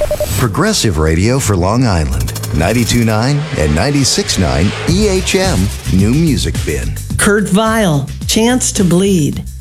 Progressive Radio for Long Island. 92.9 and 96.9 EHM New Music Bin. Kurt Vile, Chance to Bleed.